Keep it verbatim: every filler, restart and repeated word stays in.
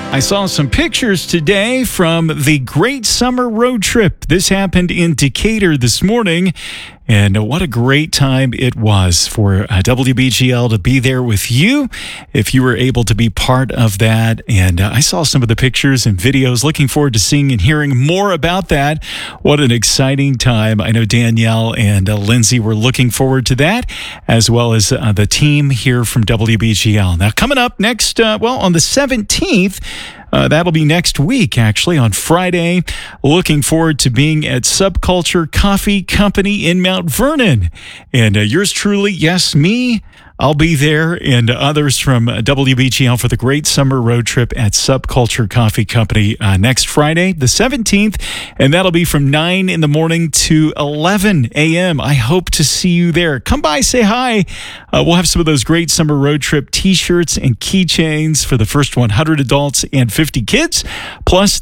I saw some pictures today from the Great Summer Road Trip. This happened in Decatur this morning, and what a great time it was for uh, W B G L to be there with you if you were able to be part of that. And uh, I saw some of the pictures and videos. Looking forward to seeing and hearing more about that. What an exciting time. I know Danielle and uh, Lindsay were looking forward to that, as well as uh, the team here from W B G L. Now, coming up next, uh, well, on the seventeenth, Uh, that'll be next week, actually, on Friday. Looking forward to being at Subculture Coffee Company in Mount Vernon. And uh, yours truly, yes, me, I'll be there, and others from uh, W B G L for the Great Summer Road Trip at Subculture Coffee Company uh, next Friday, the seventeenth. And that'll be from nine in the morning to eleven a.m. I hope to see you there. Come by, say hi. Uh, we'll have some of those Great Summer Road Trip t-shirts and keychains for the first one hundred adults and fifty kids, plus